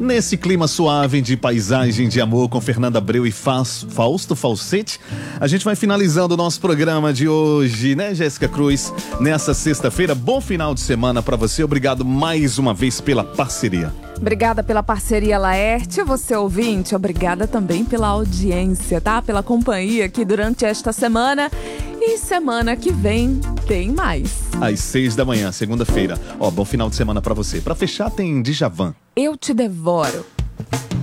Nesse clima suave de paisagem de amor com Fernanda Abreu e Fausto Falsetti, a gente vai finalizando o nosso programa de hoje, né, Jéssica Cruz? Nessa sexta-feira, bom final de semana pra você. Obrigado mais uma vez pela parceria. Obrigada pela parceria, Laerte. Você ouvinte, obrigada também pela audiência, tá? Pela companhia aqui durante esta semana. E semana que vem tem mais. Às 6 da manhã, segunda-feira. Ó, bom final de semana pra você. Pra fechar tem Djavan. Eu te devoro.